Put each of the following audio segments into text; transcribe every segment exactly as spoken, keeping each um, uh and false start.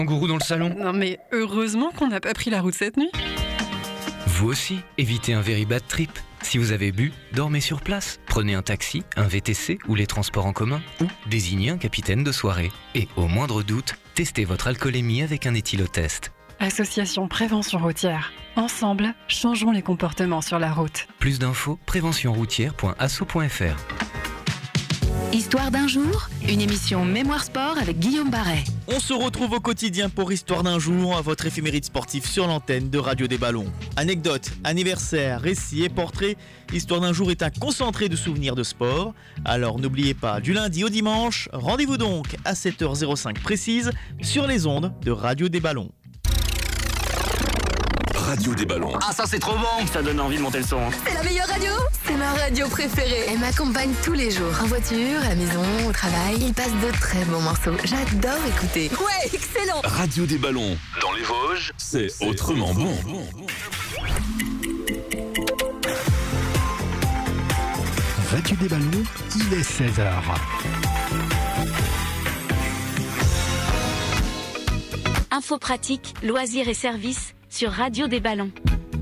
Kangourou dans le salon. Non mais heureusement qu'on n'a pas pris la route cette nuit. Vous aussi, évitez un very bad trip. Si vous avez bu, dormez sur place. Prenez un taxi, un V T C ou les transports en commun. Ou désignez un capitaine de soirée. Et au moindre doute, testez votre alcoolémie avec un éthylotest. Association Prévention Routière. Ensemble, changeons les comportements sur la route. Plus d'infos, prévention routière point asso point f r. Histoire d'un jour, une émission Mémoire Sport avec Guillaume Barret. On se retrouve au quotidien pour Histoire d'un jour, votre éphéméride sportif sur l'antenne de Radio des Ballons. Anecdotes, anniversaires, récits et portraits, Histoire d'un jour est un concentré de souvenirs de sport. Alors n'oubliez pas, du lundi au dimanche, rendez-vous donc à sept heures cinq précise sur les ondes de Radio des Ballons. Radio des Ballons. Ah, ça c'est trop bon! Ça donne envie de monter le son. C'est la meilleure radio! C'est ma radio préférée. Elle m'accompagne tous les jours. En voiture, à la maison, au travail. Il passe de très bons morceaux. J'adore écouter. Ouais, excellent! Radio des Ballons. Dans les Vosges, c'est autrement bon. Radio des Ballons, il est seize heures. Infos pratiques, loisirs et services sur Radio des Ballons.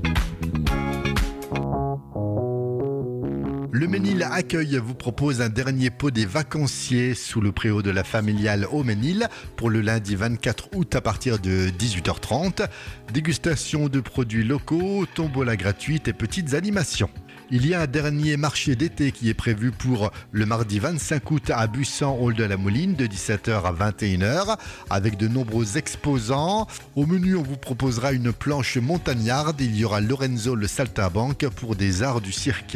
Le Ménil Accueil vous propose un dernier pot des vacanciers sous le préau de la familiale au Ménil pour le lundi vingt-quatre août à partir de dix-huit heures trente. Dégustation de produits locaux, tombola gratuite et petites animations. Il y a un dernier marché d'été qui est prévu pour le mardi vingt-cinq août à Bussan, hall de la Mouline, de dix-sept heures à vingt et une heures, avec de nombreux exposants. Au menu, on vous proposera une planche montagnarde. Il y aura Lorenzo le saltimbanque pour des arts du cirque.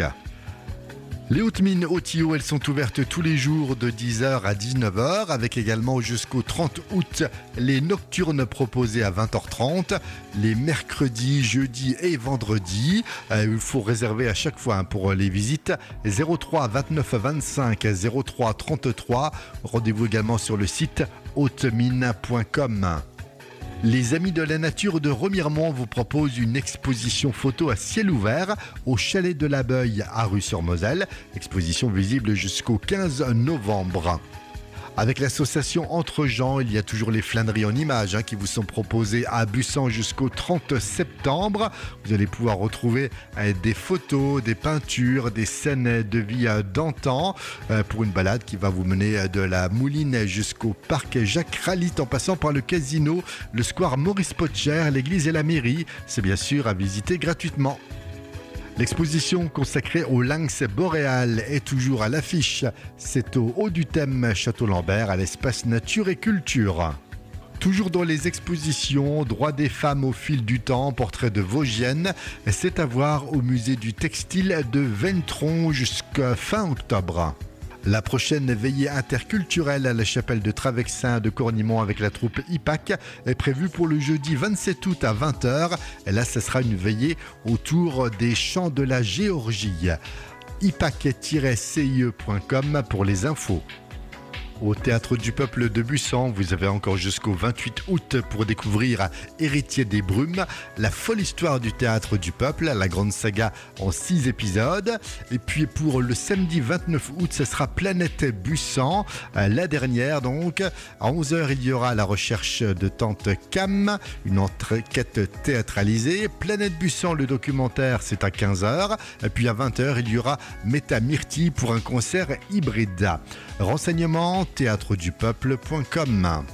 Les hautes mines Otio, elles sont ouvertes tous les jours de dix heures à dix-neuf heures, avec également jusqu'au trente août les nocturnes proposées à vingt heures trente, les mercredis, jeudis et vendredis. Euh, il faut réserver à chaque fois hein, pour les visites zéro trois vingt-neuf vingt-cinq zéro trois trente-trois. Rendez-vous également sur le site haute mine point com. Les Amis de la Nature de Remiremont vous proposent une exposition photo à ciel ouvert au Chalet de la Beuille à Rue-sur-Moselle. Exposition visible jusqu'au quinze novembre. Avec l'association Entre Gens, il y a toujours les flâneries en images hein, qui vous sont proposées à Bussan jusqu'au trente septembre. Vous allez pouvoir retrouver euh, des photos, des peintures, des scènes de vie euh, d'antan euh, pour une balade qui va vous mener euh, de la Mouline jusqu'au parc Jacques Ralite en passant par le casino, le square Maurice Potcher, l'église et la mairie. C'est bien sûr à visiter gratuitement. L'exposition consacrée au lynx boréal est toujours à l'affiche. C'est au haut du thème Château-Lambert à l'espace Nature et Culture. Toujours dans les expositions, droits des femmes au fil du temps, portrait de Vosgiennes, c'est à voir au musée du textile de Ventron jusqu'à fin octobre. La prochaine veillée interculturelle à la chapelle de Travexin de Cornimont avec la troupe I P A C est prévue pour le jeudi vingt-sept août à vingt heures. Et là, ce sera une veillée autour des chants de la Géorgie. i p a c tiret c i e point com pour les infos. Au Théâtre du Peuple de Bussan, vous avez encore jusqu'au vingt-huit août pour découvrir Héritier des Brumes, la folle histoire du Théâtre du Peuple, la grande saga en six épisodes. Et puis pour le samedi vingt-neuf août, ce sera Planète Bussan, la dernière donc. À onze heures, il y aura La recherche de Tante Cam, une enquête théâtralisée. Planète Bussan, le documentaire, c'est à quinze heures. Et puis à vingt heures, il y aura Méta Myrtille pour un concert hybride. Renseignements théâtre du peuple point com.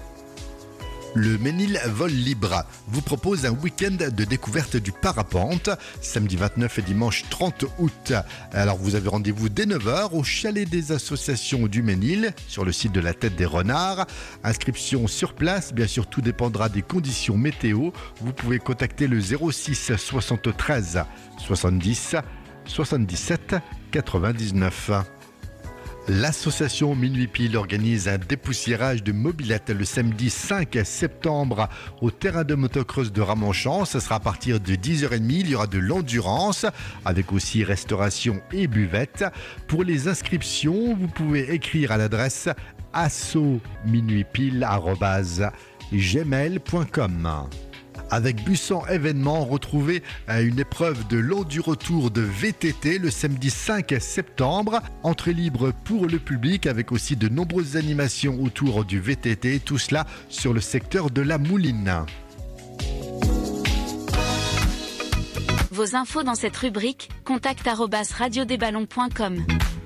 Le Ménil Vol Libre vous propose un week-end de découverte du parapente, samedi vingt-neuf et dimanche trente août. Alors vous avez rendez-vous dès neuf heures au chalet des associations du Ménil, sur le site de la Tête des Renards. Inscription sur place, bien sûr tout dépendra des conditions météo. Vous pouvez contacter le zéro six soixante-treize soixante-dix soixante-dix-sept quatre-vingt-dix-neuf. L'association Minuit Pile organise un dépoussiérage de mobylettes le samedi cinq septembre au terrain de motocross de Ramonchamp. Ce sera à partir de dix heures trente. Il y aura de l'endurance avec aussi restauration et buvette. Pour les inscriptions, vous pouvez écrire à l'adresse asso minuit pile arobase gmail point com. Avec Bussan Événements, retrouvez une épreuve de l'enduro-tour de V T T le samedi cinq septembre. Entrée libre pour le public avec aussi de nombreuses animations autour du V T T, tout cela sur le secteur de la Mouline. Vos infos dans cette rubrique, contact arobase radio des ballons point com.